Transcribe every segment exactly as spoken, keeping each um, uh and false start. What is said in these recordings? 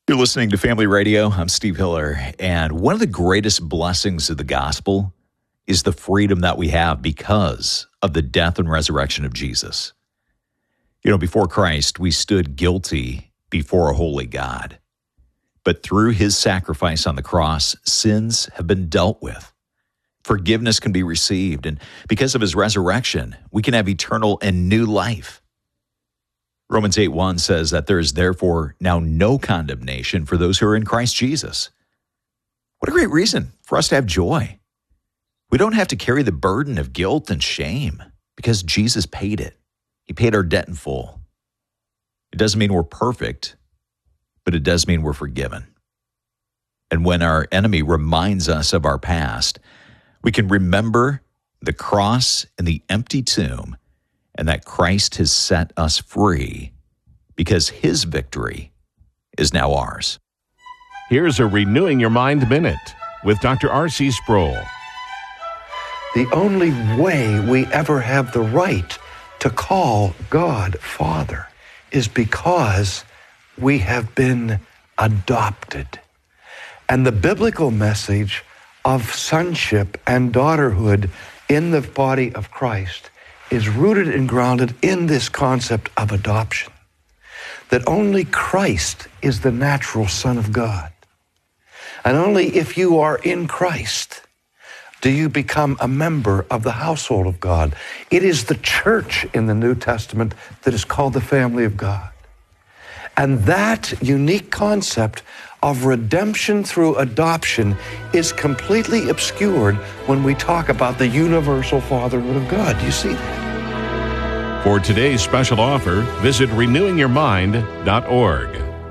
You're listening to Family Radio. I'm Steve Hiller, and one of the greatest blessings of the gospel is the freedom that we have because of the death and resurrection of Jesus. You know, before Christ, we stood guilty before a holy God. But through his sacrifice on the cross, sins have been dealt with. Forgiveness can be received, and because of his resurrection, we can have eternal and new life. Romans eight one says that there is therefore now no condemnation for those who are in Christ Jesus. What a great reason for us to have joy. We don't have to carry the burden of guilt and shame because Jesus paid it. He paid our debt in full. It doesn't mean we're perfect, but it does mean we're forgiven. And when our enemy reminds us of our past, we can remember the cross and the empty tomb, and that Christ has set us free because his victory is now ours. Here's a Renewing Your Mind Minute with Doctor R C Sproul. The only way we ever have the right to call God Father is because we have been adopted. And the biblical message of sonship and daughterhood in the body of Christ is rooted and grounded in this concept of adoption, that only Christ is the natural Son of God. And only if you are in Christ do you become a member of the household of God. It is the church in the New Testament that is called the family of God. And that unique concept of redemption through adoption is completely obscured when we talk about the universal fatherhood of God. Do you see that? For today's special offer, visit renewing your mind dot org.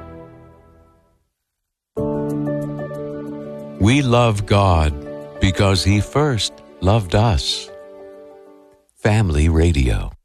We love God because he first loved us. Family Radio.